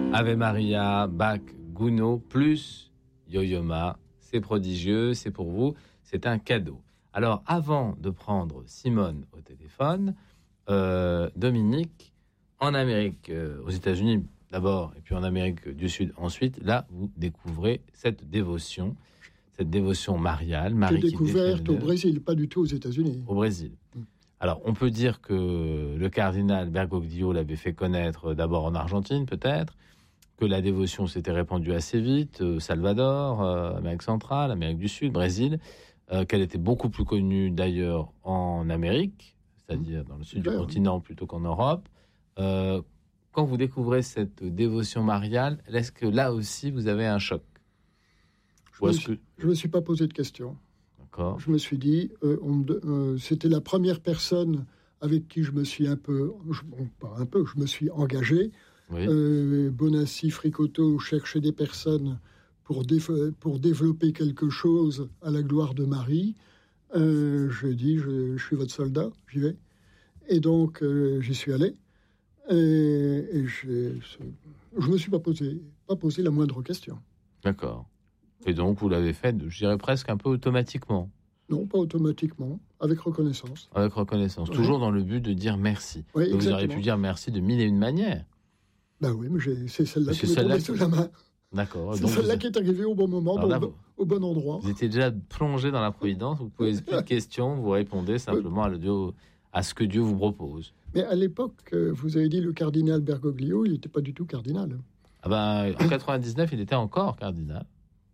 Ave Maria, Bach, Gounod, plus Yo-Yo Ma. C'est prodigieux, c'est pour vous, c'est un cadeau. Alors, avant de prendre Simone au téléphone, Dominique, en Amérique, aux États-Unis d'abord, et puis en Amérique du Sud ensuite, là, vous découvrez cette dévotion mariale. Marie qui découverte au Brésil, pas du tout aux États-Unis. Au Brésil. Alors, on peut dire que le cardinal Bergoglio l'avait fait connaître d'abord en Argentine, peut-être, que la dévotion s'était répandue assez vite, Salvador, Amérique centrale, Amérique du Sud, Brésil, qu'elle était beaucoup plus connue d'ailleurs en Amérique, c'est-à-dire dans le sud du continent plutôt qu'en Europe. Quand vous découvrez cette dévotion mariale, est-ce que là aussi vous avez un choc ? Je ne me suis pas posé de questions. D'accord. Je me suis dit, c'était la première personne avec qui je me suis je me suis engagé. Oui. Bonassi, Fricoteau cherchaient des personnes pour développer quelque chose à la gloire de Marie. Je dis, je suis votre soldat, j'y vais. Et donc, j'y suis allé. Et je me suis pas posé la moindre question. D'accord. Et donc, vous l'avez fait, je dirais presque un peu automatiquement. Non, pas automatiquement, avec reconnaissance. Avec reconnaissance, Ouais. Toujours dans le but de dire merci. Oui, vous auriez pu dire merci de mille et une manières. Ben oui, mais c'est celle-là qui C'est m'est tombée celle-là sous la main. D'accord. C'est Donc celle-là qui est arrivée au bon moment, au bon endroit. Vous étiez déjà plongé dans la providence, vous posez plus de questions, vous répondez simplement à ce que Dieu vous propose. Mais à l'époque, vous avez dit le cardinal Bergoglio, il n'était pas du tout cardinal. En 99, il était encore cardinal.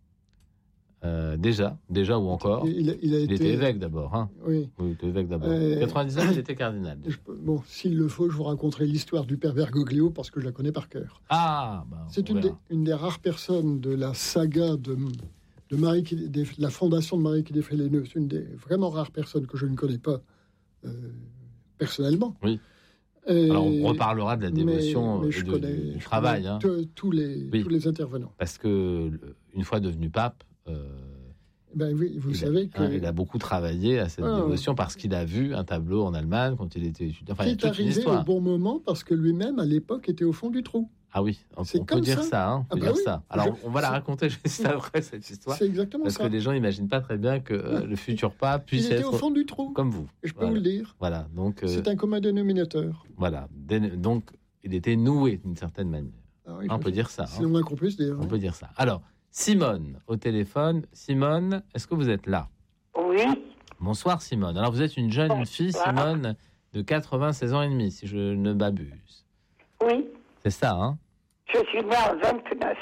Déjà ou encore. Il était évêque d'abord. Hein. Oui. Il était évêque d'abord. 99, il était cardinal. S'il le faut, je vous raconterai l'histoire du père Bergoglio parce que je la connais par cœur. C'est une des rares personnes de la saga de Marie la fondation de Marie qui défait les nœuds. C'est une des vraiment rares personnes que je ne connais pas personnellement. Oui. Alors, on reparlera de la dévotion et du travail. Tous les intervenants. Parce que, une fois devenu pape, vous savez il a beaucoup travaillé à cette dévotion parce qu'il a vu un tableau en Allemagne quand il était étudiant. Qui est arrivé au bon moment parce que lui-même, à l'époque, était au fond du trou. Ah oui, on peut dire ça. Ça. Alors, on va la raconter juste après cette histoire. C'est exactement parce ça. que les gens n'imaginent pas très bien que le futur pape puisse être au fond du trou, comme vous. Et je peux vous le dire. Voilà, donc c'est un commun dénominateur. Voilà, donc il était noué d'une certaine manière. On peut dire ça. C'est le moins qu'on puisse dire. On peut dire ça. Alors, Simone au téléphone. Simone, est-ce que vous êtes là ? Oui. Bonsoir Simone. Alors vous êtes une jeune fille, Simone, de 96 ans et demi, si je ne m'abuse. Oui. C'est ça, hein ? Je suis née en 29.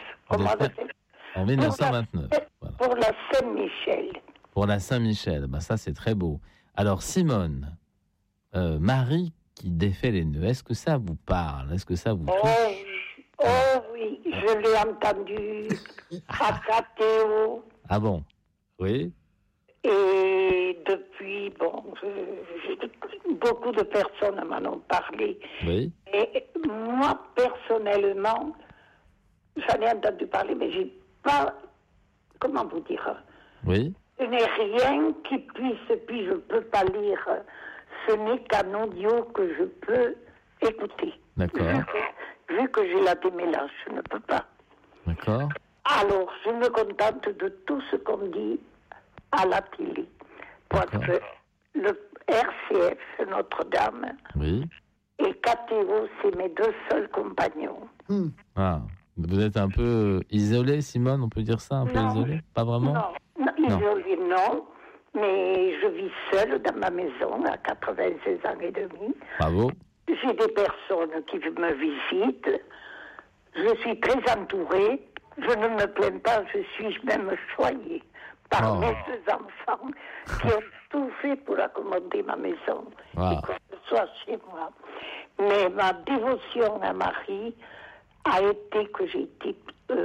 En 1929. Pour la Saint-Michel. Pour la Saint-Michel, ça c'est très beau. Alors Simone, Marie qui défait les nœuds, est-ce que ça vous parle ? Est-ce que ça vous touche ? Oh oui, je l'ai entendu à Catéo. Ah bon ? Oui. Et depuis, beaucoup de personnes m'en ont parlé. Oui. Et moi, personnellement, j'en ai entendu parler, mais j'ai pas... Comment vous dire ? Oui. Ce n'est rien qui puisse... Puis je peux pas lire. Ce n'est qu'un audio que je peux écouter. D'accord. Vu que j'ai la démêlage, je ne peux pas. D'accord. Alors, je me contente de tout ce qu'on dit à la télé. Parce que le RCF, Notre-Dame, oui. Et KTO, c'est mes deux seuls compagnons. Ah, vous êtes un peu isolée, Simone, on peut dire ça, un peu isolée ? Pas vraiment ? Non, isolée, non. Mais je vis seule dans ma maison à 96 ans et demi. Bravo. J'ai des personnes qui me visitent. Je suis très entourée. Je ne me plains pas, je suis même choyée par mes deux enfants qui ont tout fait pour accommoder ma maison et que ce soit chez moi. Mais ma dévotion à Marie a été que j'ai été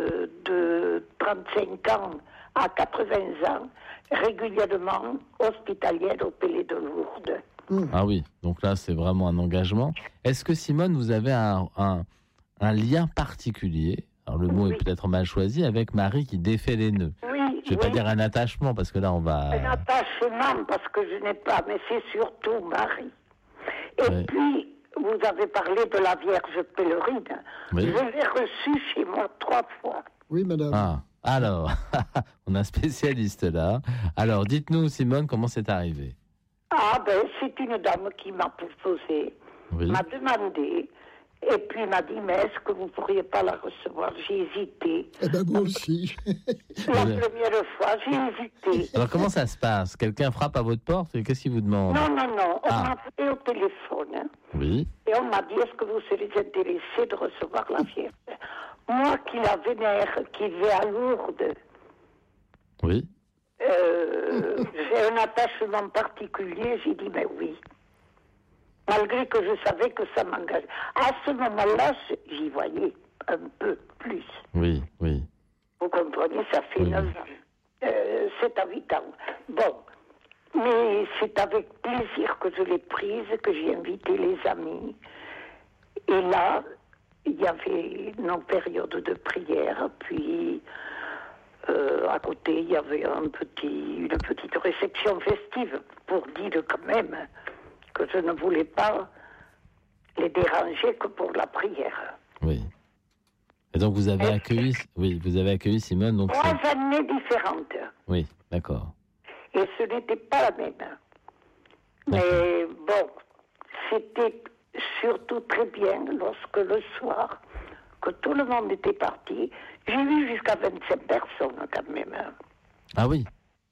de 35 ans à 80 ans régulièrement hospitalière au Palais de Lourdes. Ah oui, donc là c'est vraiment un engagement. Est-ce que Simone, vous avez un lien particulier, alors le mot est peut-être mal choisi, avec Marie qui défait les nœuds? Oui. Je ne vais pas dire un attachement, parce que là on va... Un attachement, parce que je n'ai pas, mais c'est surtout Marie. Et puis, vous avez parlé de la Vierge pèlerine. Oui. Je l'ai reçue chez moi 3 fois. Oui, madame. Ah, alors, on a un spécialiste là. Alors, dites-nous, Simone, comment c'est arrivé? Ah ben, c'est une dame qui m'a proposé, Oui. m'a demandé, et puis m'a dit, mais est-ce que vous ne pourriez pas la recevoir? J'ai hésité. Eh ben, moi aussi. La première fois, j'ai hésité. Alors, comment ça se passe? Quelqu'un frappe à votre porte et qu'est-ce qu'il vous demande? Non, on Ah. m'a appelé au téléphone, hein, Oui, et on m'a dit, est-ce que vous serez intéressé de recevoir la Vierge? Moi qui la vénère, qui vais à Lourdes, oui. j'ai un attachement particulier, j'ai dit, mais oui. Malgré que je savais que ça m'engage. À ce moment-là, j'y voyais un peu plus. Oui, oui. Vous comprenez, ça fait Oui, 9 ans. 7 à 8 ans. Bon. Mais c'est avec plaisir que je l'ai prise, que j'ai invité les amis. Et là, il y avait nos périodes de prière, puis à côté, il y avait une petite réception festive pour dire quand même que je ne voulais pas les déranger que pour la prière. Oui. Et donc vous avez accueilli, Simone. Donc 3 années différentes. oui, d'accord. Et ce n'était pas la même. Mais bon, c'était surtout très bien lorsque le soir, que tout le monde était parti, j'ai vu jusqu'à 25 personnes quand même. Ah oui.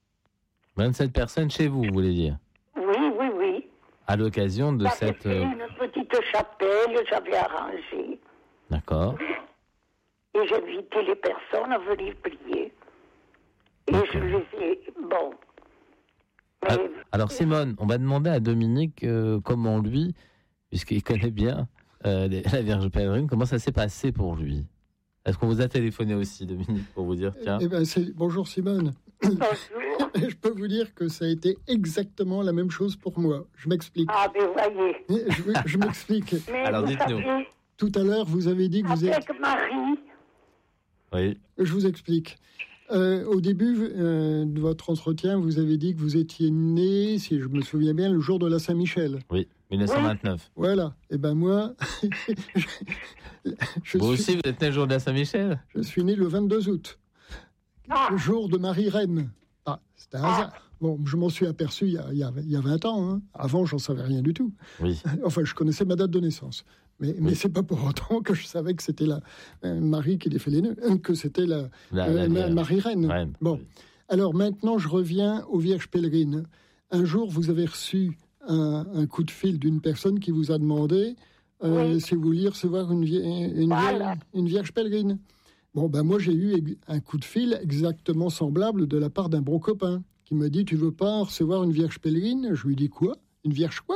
27 personnes chez vous, vous voulez dire? Oui. À l'occasion de J'avais cette... fait une petite chapelle, j'avais arrangé. D'accord. Et j'invitais les personnes à venir prier. Et je les ai... Bon. Mais, Alors Simone, on va demander à Dominique comment lui, puisqu'il connaît bien la Vierge pèlerine, comment ça s'est passé pour lui. Est-ce qu'on vous a téléphoné aussi, Dominique, pour vous dire, tiens... Eh ben, bonjour Simone. bonjour. Je peux vous dire que ça a été exactement la même chose pour moi. Je m'explique. Ah, mais voyez. Je m'explique. Mais Alors, vous dites-nous. savez, Tout à l'heure, vous avez dit que vous êtes... avec Marie, Oui, Je vous explique. Au début de votre entretien, vous avez dit que vous étiez né, si je me souviens bien, le jour de la Saint-Michel. oui, 1929. Voilà. Et ben moi, Vous aussi, vous êtes né le jour de la Saint-Michel? je suis né le 22 août, Ah. le jour de Marie-Reine. Ah, c'était un hasard. Bon, je m'en suis aperçu il y a 20 ans. Hein. Avant, j'en savais rien du tout. Oui. Enfin, je connaissais ma date de naissance. Mais c'est pas pour autant que je savais que c'était la Marie qui défait les nœuds, que c'était la Marie-Reine. Reine. Bon. Oui. Alors maintenant, je reviens aux Vierges pèlerines. Un jour, vous avez reçu un coup de fil d'une personne qui vous a demandé Oui. si vous vouliez recevoir une Vierge pèlerine. Bon, ben moi, j'ai eu un coup de fil exactement semblable de la part d'un bon copain qui me dit « Tu veux pas recevoir une Vierge pèlerine ?» Je lui dis « Quoi ? Une Vierge quoi ?»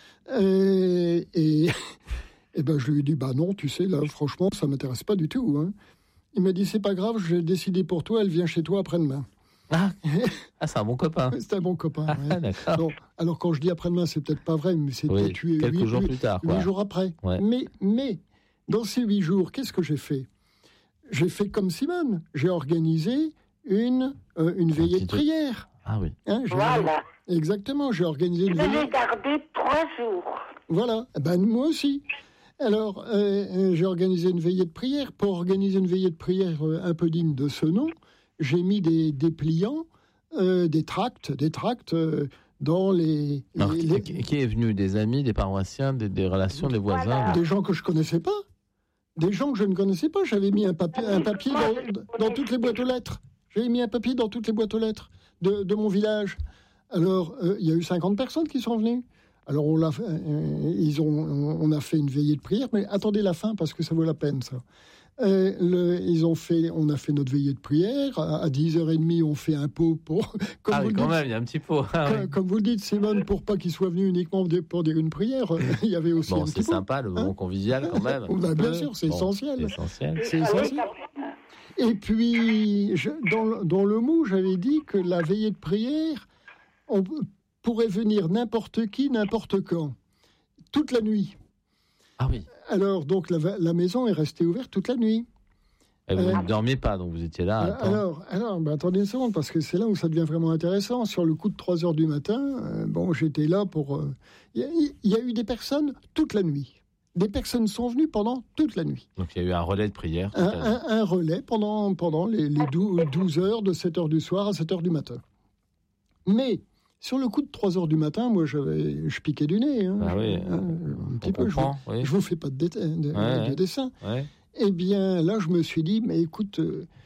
Et ben je lui ai dit, bah non, tu sais, là, franchement, ça m'intéresse pas du tout. Hein. Il m'a dit, c'est pas grave, j'ai décidé pour toi, elle vient chez toi après-demain. Ah, c'est un bon copain. C'est un bon copain. Ah, Ouais. d'accord. Bon, alors quand je dis après-demain, c'est peut-être pas vrai, mais c'est Oui, peut-être quelques jours plus tard, quoi. 8 jours après. Ouais. Mais dans ces 8 jours, qu'est-ce que j'ai fait? J'ai fait comme Simone, j'ai organisé une veillée de prière. Ah oui. Hein, voilà. Exactement, j'ai organisé une Je veillée. l'ai gardé 3 jours. Voilà, ben, moi aussi. Alors, j'ai organisé une veillée de prière. Pour organiser une veillée de prière un peu digne de ce nom, j'ai mis des dépliants, des tracts dans les... Alors, qui est venu? Des amis, des paroissiens, des relations, des voisins? Voilà. Des gens que je connaissais pas. Des gens que je ne connaissais pas. J'avais mis un papier dans toutes les boîtes aux lettres. J'avais mis un papier dans toutes les boîtes aux lettres de mon village. Alors, il y a eu 50 personnes qui sont venues. Alors, on a fait une veillée de prière, mais attendez la fin parce que ça vaut la peine, ça. On a fait notre veillée de prière. À 10h30, on fait un pot pour... Ah oui, quand même, il y a un petit pot. Comme vous le dites, Simone, pour pas qu'il soit venu uniquement pour dire une prière, il y avait aussi un Bon, petit c'est pot. sympa, le moment convivial, quand même. Bah, bien sûr, c'est essentiel. C'est essentiel. C'est essentiel. Et puis, dans le mot, j'avais dit que la veillée de prière, on pourrait venir n'importe qui, n'importe quand, toute la nuit. Ah oui. Alors, donc, la maison est restée ouverte toute la nuit. Et vous ne dormiez pas, donc vous étiez là. Alors attendez une seconde, parce que c'est là où ça devient vraiment intéressant. Sur le coup de 3 heures du matin, j'étais là pour... Il y a eu des personnes toute la nuit. Des personnes sont venues pendant toute la nuit. Donc il y a eu un relais de prière. Un relais pendant les 12 heures, de 7 heures du soir à 7 heures du matin. Mais sur le coup de 3 heures du matin, moi je piquais du nez. Hein, un petit peu. Je vous fais pas de dessin. Ouais. Eh bien là, je me suis dit, mais écoute,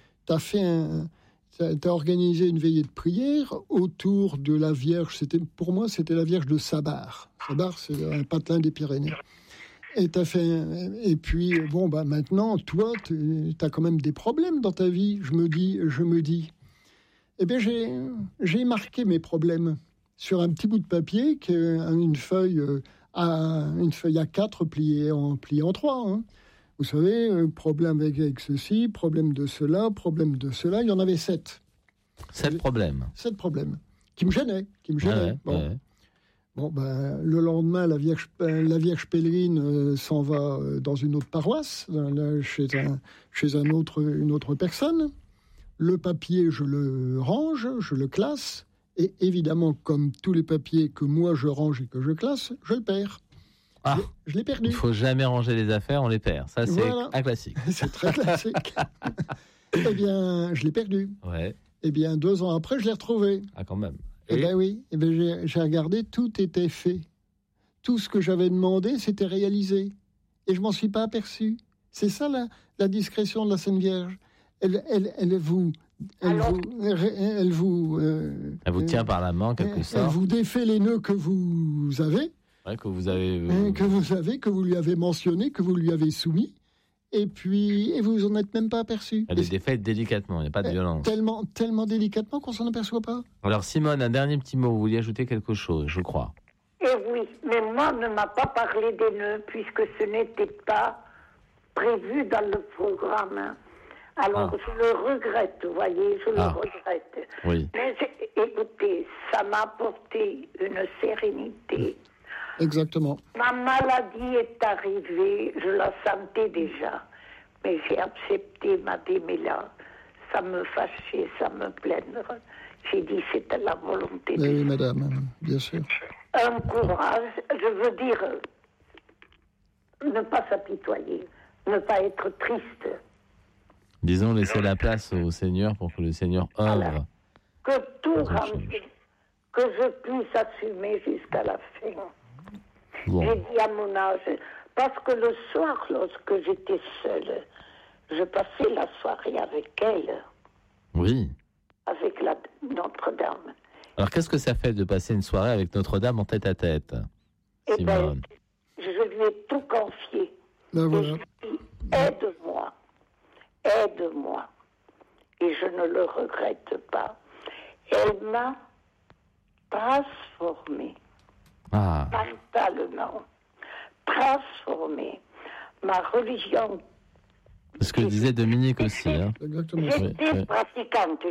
t'as organisé une veillée de prière autour de la Vierge. Pour moi, c'était la Vierge de Sabar. Sabar, c'est un patelin des Pyrénées. Et puis, maintenant, toi, t'as quand même des problèmes dans ta vie. Je me dis. Eh bien, j'ai marqué mes problèmes sur un petit bout de papier, une feuille à 4 pliée en 3. Hein. Vous savez, problème avec ceci, problème de cela, problème de cela. Il y en avait 7. 7 problèmes. 7 problèmes qui me gênaient. Le lendemain, la Vierge pèlerine s'en va dans une autre paroisse, chez une autre personne. Le papier, je le range, je le classe. Et évidemment, comme tous les papiers que moi je range et que je classe, je le perds. Ah, je l'ai perdu. Il ne faut jamais ranger les affaires, on les perd. Ça, c'est un classique. C'est très classique. Eh bien, je l'ai perdu. Ouais. Eh bien, 2 ans après, je l'ai retrouvé. Ah, quand même. Eh bien, oui. Eh bien, j'ai regardé, tout était fait. Tout ce que j'avais demandé, c'était réalisé. Et je ne m'en suis pas aperçu. C'est ça, la discrétion de la Sainte Vierge. Elle vous tient par la main, quelque sorte. Elle vous défait les nœuds que vous avez. Ouais, que vous lui avez mentionné, que vous lui avez soumis. Et vous vous en êtes même pas aperçu. Elle est défaite délicatement, il n'y a pas de violence. Tellement délicatement qu'on s'en aperçoit pas. Alors Simone, un dernier petit mot, vous vouliez ajouter quelque chose, je crois. Oui, mais moi, on ne m'a pas parlé des nœuds, puisque ce n'était pas prévu dans le programme. Alors, je le regrette, vous voyez, je le regrette. Oui. Mais écoutez, ça m'a apporté une sérénité. Exactement. Ma maladie est arrivée, je la sentais déjà, mais j'ai accepté, m'a dit, mais là, ça me fâchait, ça me plaindre. J'ai dit, c'était la volonté de Dieu. Oui, madame, bien sûr. Un courage, je veux dire, ne pas s'apitoyer, ne pas être triste. Disons, laisser la place au Seigneur pour que le Seigneur œuvre. Voilà. Que tout rentre, que je puisse assumer jusqu'à la fin. Bon. J'ai dit à mon âge, parce que le soir, lorsque j'étais seule, je passais la soirée avec elle. Oui. Avec Notre-Dame. Alors, qu'est-ce que ça fait de passer une soirée avec Notre-Dame en tête-à-tête, Simone? Je lui ai tout confié. Ben voilà. Et je lui ai dit, aide-moi. Et je ne le regrette pas. Elle m'a transformée. Mentalement. Transformée. Ma religion. C'est ce que disait Dominique aussi. Hein. J'étais pratiquante.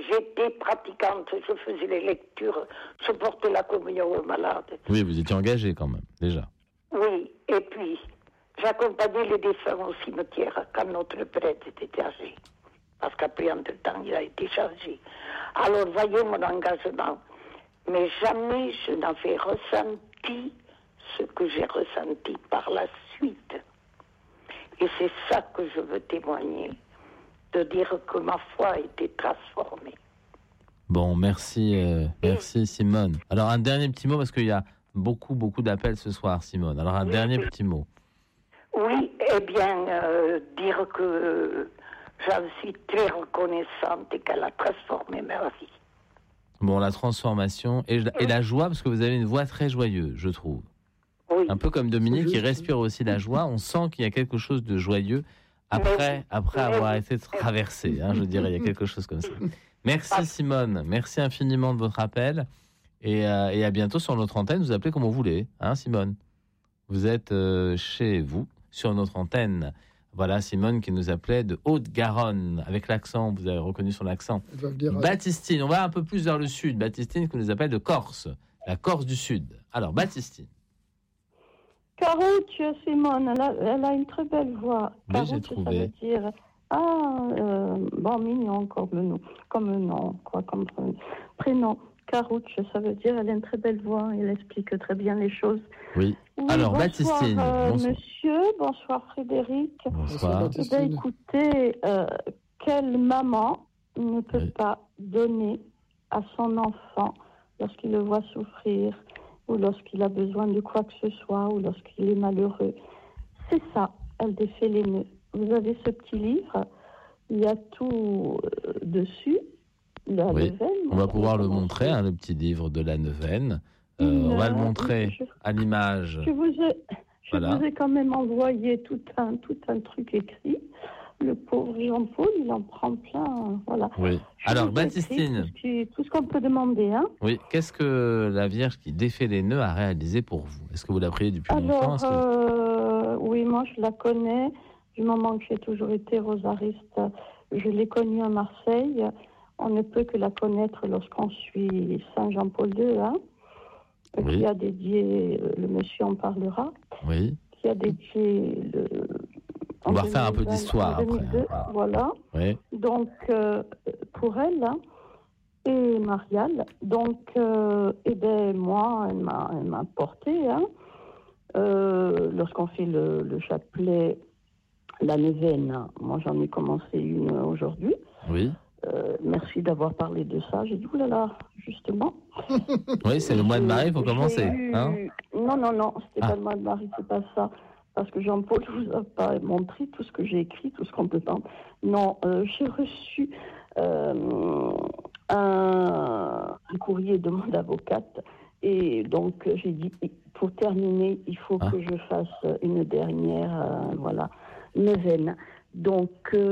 Je faisais les lectures. Je portais la communion aux malades. Oui, vous étiez engagée quand même, déjà. Oui, et puis, j'accompagnais les défunts au cimetière quand notre prêtre était âgé. Parce qu'après, entre-temps, il a été chargé. Alors, voyez mon engagement. Mais jamais je n'avais ressenti ce que j'ai ressenti par la suite. Et c'est ça que je veux témoigner, de dire que ma foi a été transformée. Bon, merci Simone. Alors, un dernier petit mot, parce qu'il y a beaucoup d'appels ce soir, Simone. Alors, un dernier petit mot. Oui, eh bien, dire que j'en suis très reconnaissante et qu'elle a transformé ma vie. Bon, la transformation et la joie, parce que vous avez une voix très joyeuse, je trouve. Oui. Un peu comme Dominique, qui respire aussi la joie. On sent qu'il y a quelque chose de joyeux après avoir été traversé. Hein, je dirais, il y a quelque chose comme ça. Merci Simone, merci infiniment de votre appel. Et à bientôt sur notre antenne. Vous appelez comme vous voulez, hein, Simone. Vous êtes chez vous, sur notre antenne. Voilà Simone qui nous appelait de Haute-Garonne, avec l'accent, vous avez reconnu son accent. Baptistine, on va un peu plus vers le sud. Baptistine qui nous appelle de Corse, la Corse du Sud. Alors, Baptistine. Caro, tu as Simone, elle a une très belle voix. Oui, j'ai trouvé. Ça veut dire, mignon comme nom, comme prénom. Caruccio, ça veut dire elle a une très belle voix, elle explique très bien les choses. Oui. Alors, bonsoir, Baptistine. Bonsoir. Monsieur, bonsoir Frédéric. Bonsoir. Eh bien, écoutez, quelle maman ne peut pas donner à son enfant lorsqu'il le voit souffrir ou lorsqu'il a besoin de quoi que ce soit ou lorsqu'il est malheureux. C'est ça, elle défait les nœuds. Vous avez ce petit livre, il y a tout dessus. La neuvaine, on va pouvoir le montrer, le petit livre de la neuvaine. On va le montrer à l'image. Je vous ai quand même envoyé tout un truc écrit. Le pauvre Jean-Paul, il en prend plein. Voilà. Oui. Alors, Baptistine. Tout ce qu'on peut demander. Hein. Oui. Qu'est-ce que la Vierge qui défait les nœuds a réalisé pour vous? Est-ce que vous la priez depuis longtemps? Oui, moi, je la connais. Du moment que j'ai toujours été rosariste, je l'ai connue à Marseille. On ne peut que la connaître lorsqu'on suit Saint Jean-Paul II, qui a dédié, le monsieur en parlera, qui a dédié on va refaire un peu d'histoire après. Voilà. Oui. Donc, pour elle, et Mariale, donc, moi, elle m'a porté, lorsqu'on fait le chapelet, la neuvaine, moi j'en ai commencé une aujourd'hui. Oui. Merci d'avoir parlé de ça. J'ai dit, oulala, justement. Oui, c'est le mois de Marie, il faut commencer. Non, c'était pas le mois de Marie, c'est pas ça. Parce que Jean-Paul ne vous a pas montré tout ce que j'ai écrit, tout ce qu'on peut entendre. Non, j'ai reçu un courrier de mon avocate. Et donc, j'ai dit, pour terminer, il faut que je fasse une dernière, neuvaine. Donc,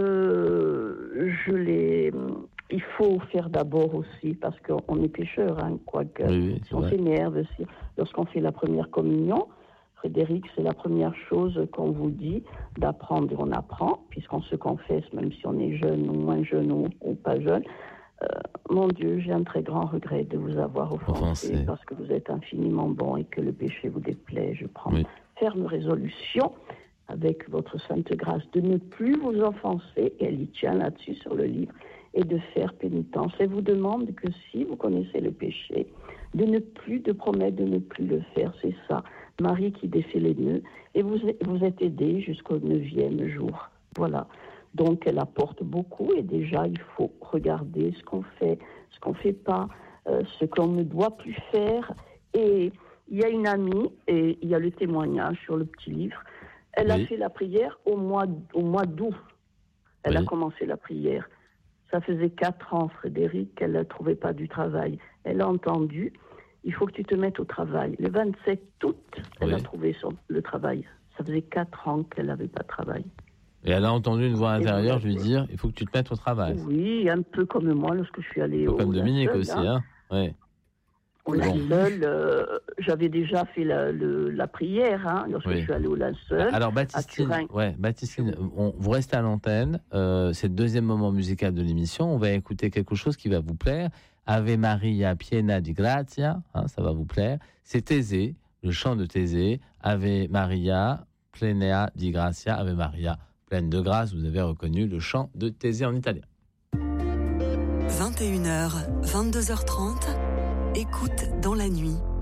il faut faire d'abord aussi, parce qu'on est pécheur, quoique si on s'énerve, lorsqu'on fait la première communion, Frédéric, c'est la première chose qu'on vous dit d'apprendre, et on apprend, puisqu'on se confesse, même si on est jeune ou moins jeune ou pas jeune. Mon Dieu, j'ai un très grand regret de vous avoir offensé, parce que vous êtes infiniment bon et que le péché vous déplaît. Je prends ferme résolution, avec votre sainte grâce, de ne plus vous offenser, et elle y tient là-dessus sur le livre, et de faire pénitence. Elle vous demande que si vous connaissez le péché, de promettre de ne plus le faire. C'est ça, Marie qui défait les nœuds, et vous êtes aidé jusqu'au 9e jour. Voilà. Donc elle apporte beaucoup, et déjà il faut regarder ce qu'on fait pas, ce qu'on ne doit plus faire. Et il y a une amie, et il y a le témoignage sur le petit livre. Elle a fait la prière au mois d'août. Elle a commencé la prière. Ça faisait 4 ans, Frédéric, qu'elle ne trouvait pas du travail. Elle a entendu, il faut que tu te mettes au travail. Le 27 août, elle a trouvé le travail. Ça faisait 4 ans qu'elle n'avait pas de travail. Et elle a entendu une voix intérieure lui dire, il faut que tu te mettes au travail. Oui, un peu comme moi lorsque je suis allée comme Dominique aussi, Oui. Au linceul, j'avais déjà fait la prière lorsque je suis allée au linceul. Alors Baptistine, vous restez à l'antenne. C'est le deuxième moment musical de l'émission. On va écouter quelque chose qui va vous plaire. Ave Maria piena di grazia, ça va vous plaire. C'est Thésée, le chant de Thésée. Ave Maria plena di grazia, Ave Maria pleine de grâce. Vous avez reconnu le chant de Thésée en italien. 21h, 22h30. Écoute dans la nuit,